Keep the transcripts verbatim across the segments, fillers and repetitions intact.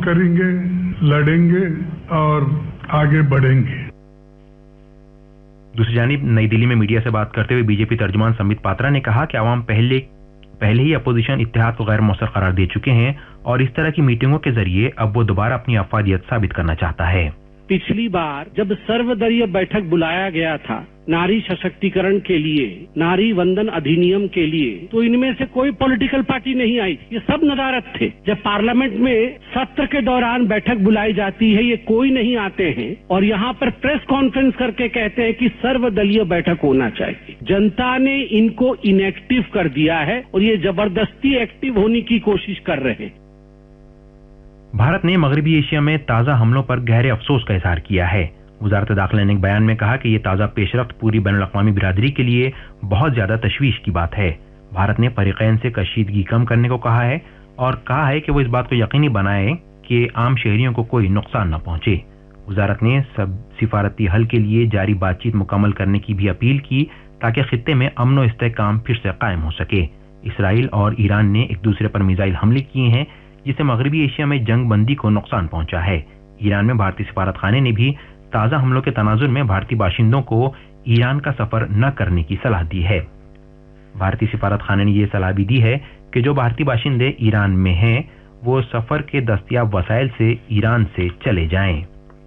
करेंगे, लड़ेंगे और आगे बढ़ेंगे। दूसरी जानिब नई दिल्ली में मीडिया से बात करते हुए बीजेपी तर्जुमान संबित पात्रा ने कहा कि आवाम पहले पहले ही अपोजिशन इत्तेहाद को गैर मौसर करार दे चुके हैं और इस तरह की मीटिंगों के जरिए अब वो दोबारा अपनी अफवादियत साबित करना चाहता है। पिछली बार जब सर्वदलीय बैठक बुलाया गया था नारी सशक्तिकरण के लिए, नारी वंदन अधिनियम के लिए, तो इनमें से कोई पॉलिटिकल पार्टी नहीं आई, ये सब नदारत थे। जब पार्लियामेंट में सत्र के दौरान बैठक बुलाई जाती है, ये कोई नहीं आते हैं और यहाँ पर प्रेस कॉन्फ्रेंस करके कहते हैं कि सर्वदलीय बैठक होना चाहिए। जनता ने इनको इनएक्टिव कर दिया है और ये जबरदस्ती एक्टिव होने की कोशिश कर रहे हैं। भारत ने मगरबी एशिया में ताज़ा हमलों पर गहरे अफसोस का इजहार किया है। वजारत दाखिला ने एक बयान में कहा कि ये ताज़ा पेशरफ्त पूरी बैनुल-अक़वामी बिरादरी के लिए बहुत ज्यादा तशवीश की बात है। भारत ने फरीक़ैन से कशीदगी कम करने को कहा है और कहा है कि वो इस बात को यकीनी बनाए कि आम शहरियों को कोई नुकसान न पहुंचे। वजारत ने सब सिफारती हल के लिए जारी बातचीत मुकम्मल करने की भी अपील की ताकि खित्ते में अमन व इस्तेहकाम फिर से कायम हो सके। इसराइल और ईरान ने एक दूसरे पर मिसाइल हमले किए हैं जिससे मगरबी एशिया में जंग बंदी को नुकसान पहुंचा है। ईरान में भारतीय सिफारत खाने ने भी ताज़ा हमलों के तनाजुर में भारतीय बाशिंदों को ईरान का सफर न करने की सलाह दी है। भारतीय सिफारत खाने ने यह सलाह भी दी है कि जो भारतीय बाशिंदे ईरान में हैं वो सफर के दस्तयाब वसाइल से ईरान से चले जाएं।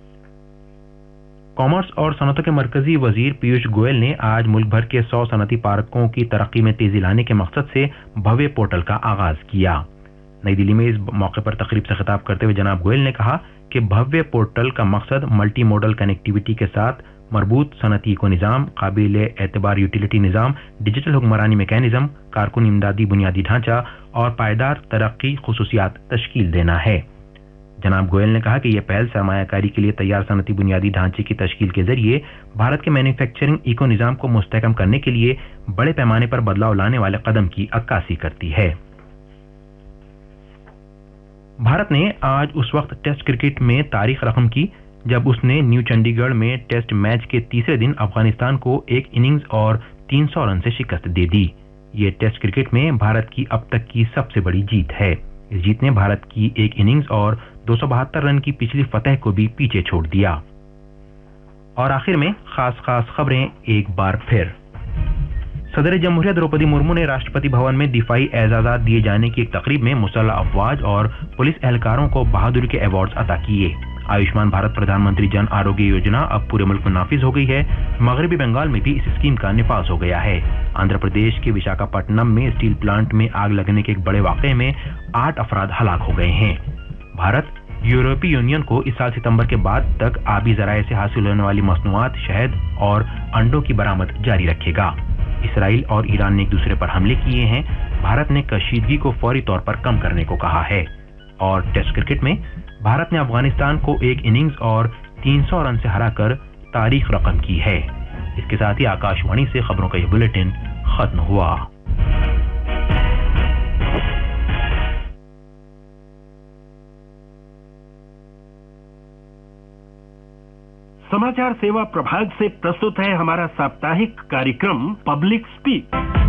कॉमर्स और सनअतों के मरकजी वजीर पीयूष गोयल ने आज मुल्क भर के सौ सनअती पार्कों की तरक्की में तेजी लाने के मकसद से भव्य पोर्टल का आगाज किया। नई दिल्ली में इस मौके पर तकरीब से खिताब करते हुए जनाब गोयल ने कहा कि भव्य पोर्टल का मकसद मल्टी मोडल कनेक्टिविटी के साथ मरबूत सनअती इको निज़ाम, काबिल एतबार यूटिलिटी निज़ाम, डिजिटल हुक्मरानी मैकेनिज्म, कारकुन इमदादी बुनियादी ढांचा और पायदार तरक्की खुसूसियात तश्कील देना है। जनाब गोयल ने कहा कि यह पहल सरमायाकारी के लिए तैयार सनअती बुनियादी ढांचे की तश्कील के जरिए भारत के मैन्युफैक्चरिंग इको निज़ाम को मुस्तहकम करने के लिए बड़े पैमाने पर बदलाव लाने वाले कदम की अक्कासी करती है। भारत ने आज उस वक्त टेस्ट क्रिकेट में तारीख रकम की जब उसने न्यू चंडीगढ़ में टेस्ट मैच के तीसरे दिन अफगानिस्तान को एक इनिंग्स और तीन सौ रन से शिकस्त दे दी। ये टेस्ट क्रिकेट में भारत की अब तक की सबसे बड़ी जीत है। इस जीत ने भारत की एक इनिंग्स और दो सौ बहत्तर रन की पिछली फतह को भी पीछे छोड़ दिया। और आखिर में खास खास खबरें एक बार फिर। सदर जमहूरिया द्रौपदी मुर्मू ने राष्ट्रपति भवन में दिफाई एजाज़ात दिए जाने की एक तकरीब में मुसल्लह अफवाज और पुलिस एहलकारों को बहादुरी के अवार्ड अता किए। आयुष्मान भारत प्रधानमंत्री जन आरोग्य योजना अब पूरे मुल्क में नाफिज हो गई है। मगरबी बंगाल में भी इस स्कीम का निफाज हो गया है। आंध्र प्रदेश के विशाखापट्टनम में स्टील प्लांट में आग लगने के एक बड़े वाक़े में आठ अफराद हलाक हो गए हैं। भारत यूरोपीय यूनियन को इस साल सितंबर के बाद तक आबी ज़राए से हासिल होने वाली मसनूआत, शहद और अंडों की बरामद जारी रखेगा। इसराइल और ईरान ने एक दूसरे पर हमले किए हैं। भारत ने कशीदगी को फौरी तौर पर कम करने को कहा है। और टेस्ट क्रिकेट में भारत ने अफगानिस्तान को एक इनिंग्स और तीन सौ रन से हराकर तारीख रकम की है। इसके साथ ही आकाशवाणी से खबरों का यह बुलेटिन खत्म हुआ। समाचार सेवा प्रभाग से प्रस्तुत है हमारा साप्ताहिक कार्यक्रम पब्लिक स्पीक।